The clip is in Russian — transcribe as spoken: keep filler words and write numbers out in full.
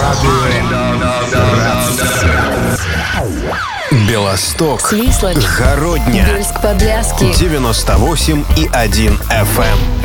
Белосток, Свислочь, Городня, Бельск-Подляски, девяносто восемь и один эф эм.